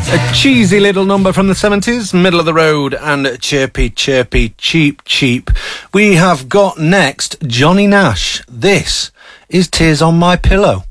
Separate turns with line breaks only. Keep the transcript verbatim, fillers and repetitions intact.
A cheesy little number from the seventies, middle of the road and chirpy, chirpy, cheap, cheap. We have got next Johnny Nash. This is Tears on My Pillow.